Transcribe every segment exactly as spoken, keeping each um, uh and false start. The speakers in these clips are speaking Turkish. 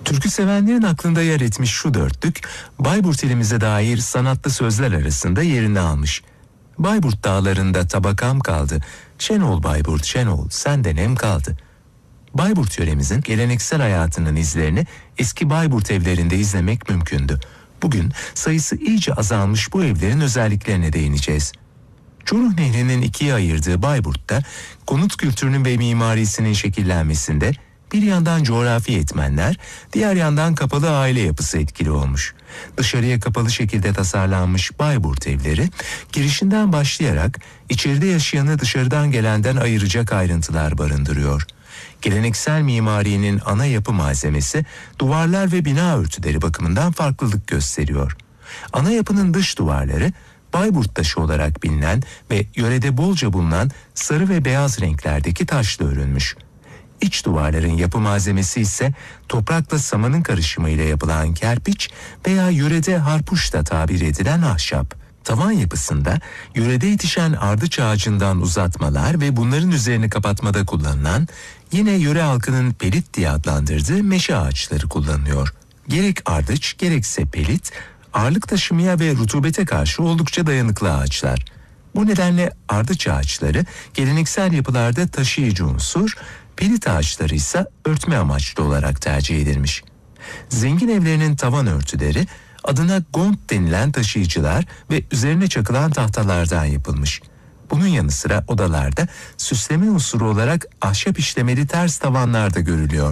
Türkü sevenlerin aklında yer etmiş şu dörtlük, Bayburt ilimize dair sanatlı sözler arasında yerini almış. Bayburt dağlarında tabakam kaldı, şen ol Bayburt şen ol, senden nem kaldı. Bayburt yöremizin geleneksel hayatının izlerini eski Bayburt evlerinde izlemek mümkündü. Bugün sayısı iyice azalmış bu evlerin özelliklerine değineceğiz. Çoruh Nehri'nin ikiye ayırdığı Bayburt'ta konut kültürünün ve mimarisinin şekillenmesinde bir yandan coğrafi etmenler, diğer yandan kapalı aile yapısı etkili olmuş. Dışarıya kapalı şekilde tasarlanmış Bayburt evleri, girişinden başlayarak içeride yaşayanı dışarıdan gelenden ayıracak ayrıntılar barındırıyor. Geleneksel mimarinin ana yapı malzemesi duvarlar ve bina örtüleri bakımından farklılık gösteriyor. Ana yapının dış duvarları Bayburt taşı olarak bilinen ve yörede bolca bulunan sarı ve beyaz renklerdeki taşla örülmüş. İç duvarların yapı malzemesi ise toprakla samanın karışımıyla yapılan kerpiç veya yörede harpuş da tabir edilen ahşap. Tavan yapısında yörede yetişen ardıç ağacından uzatmalar ve bunların üzerini kapatmada kullanılan, yine yöre halkının pelit diye adlandırdığı meşe ağaçları kullanılıyor. Gerek ardıç gerekse pelit, ağırlık taşımaya ve rutubete karşı oldukça dayanıklı ağaçlar. Bu nedenle ardıç ağaçları geleneksel yapılarda taşıyıcı unsur, pelit ağaçları ise örtme amaçlı olarak tercih edilmiş. Zengin evlerinin tavan örtüleri adına gont denilen taşıyıcılar ve üzerine çakılan tahtalardan yapılmış. Bunun yanı sıra odalarda süsleme unsuru olarak ahşap işlemeli ters tavanlar da görülüyor.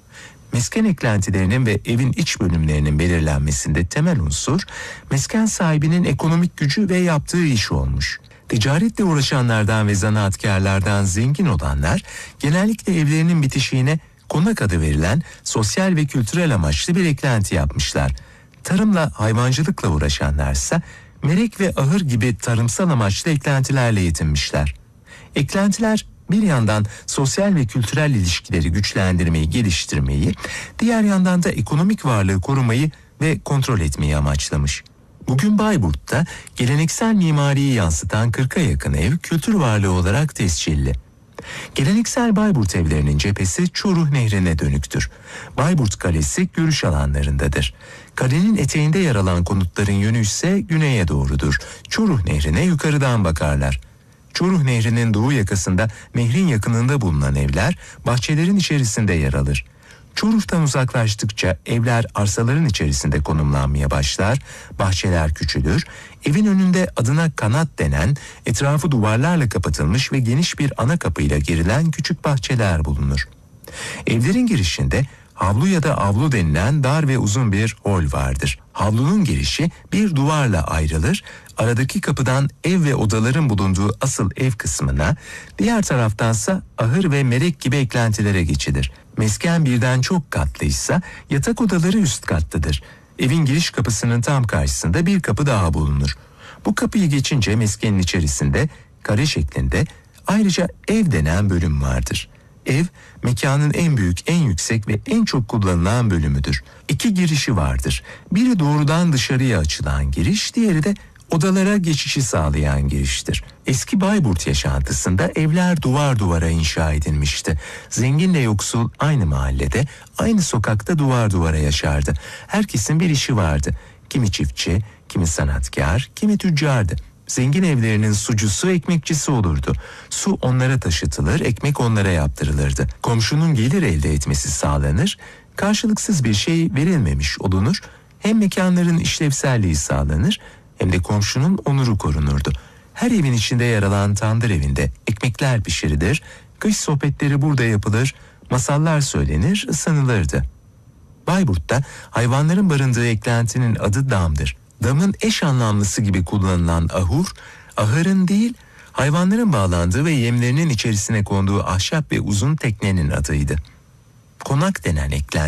Mesken eklentilerinin ve evin iç bölümlerinin belirlenmesinde temel unsur, mesken sahibinin ekonomik gücü ve yaptığı iş olmuş. Ticaretle uğraşanlardan ve zanaatkarlardan zengin olanlar genellikle evlerinin bitişiğine konak adı verilen sosyal ve kültürel amaçlı bir eklenti yapmışlar. Tarımla, hayvancılıkla uğraşanlarsa merek ve ahır gibi tarımsal amaçlı eklentilerle yetinmişler. Eklentiler bir yandan sosyal ve kültürel ilişkileri güçlendirmeyi, geliştirmeyi, diğer yandan da ekonomik varlığı korumayı ve kontrol etmeyi amaçlamış. Bugün Bayburt'ta geleneksel mimariyi yansıtan kırka yakın ev kültür varlığı olarak tescilli. Geleneksel Bayburt evlerinin cephesi Çoruh Nehri'ne dönüktür. Bayburt Kalesi görüş alanlarındadır. Kalenin eteğinde yer alan konutların yönü ise güneye doğrudur. Çoruh Nehri'ne yukarıdan bakarlar. Çoruh Nehri'nin doğu yakasında nehrin yakınında bulunan evler bahçelerin içerisinde yer alır. Çoruh'tan uzaklaştıkça evler arsaların içerisinde konumlanmaya başlar, bahçeler küçülür, evin önünde adına kanat denen etrafı duvarlarla kapatılmış ve geniş bir ana kapıyla girilen küçük bahçeler bulunur. Evlerin girişinde havlu ya da avlu denilen dar ve uzun bir hol vardır. Havlunun girişi bir duvarla ayrılır, aradaki kapıdan ev ve odaların bulunduğu asıl ev kısmına, diğer taraftansa ahır ve merek gibi eklentilere geçilir. Mesken birden çok katlıysa yatak odaları üst kattadır. Evin giriş kapısının tam karşısında bir kapı daha bulunur. Bu kapıyı geçince meskenin içerisinde kare şeklinde ayrıca ev denen bölüm vardır. Ev, mekanın en büyük, en yüksek ve en çok kullanılan bölümüdür. İki girişi vardır. Biri doğrudan dışarıya açılan giriş, diğeri de odalara geçişi sağlayan giriştir. Eski Bayburt yaşantısında evler duvar duvara inşa edilmişti. Zenginle yoksul aynı mahallede, aynı sokakta duvar duvara yaşardı. Herkesin bir işi vardı. Kimi çiftçi, kimi sanatkar, kimi tüccardı. Zengin evlerinin sucusu, ekmekçisi olurdu. Su onlara taşıtılır, ekmek onlara yaptırılırdı. Komşunun gelir elde etmesi sağlanır, karşılıksız bir şey verilmemiş olunur. Hem mekanların işlevselliği sağlanır, hem de komşunun onuru korunurdu. Her evin içinde yer alan tandır evinde ekmekler pişirilir, kış sohbetleri burada yapılır, masallar söylenir, ısınılırdı. Bayburt'ta hayvanların barındığı eklentinin adı damdır. Damın eş anlamlısı gibi kullanılan ahur, ahırın değil, hayvanların bağlandığı ve yemlerinin içerisine konduğu ahşap ve uzun teknenin adıydı. Konak denen eklenti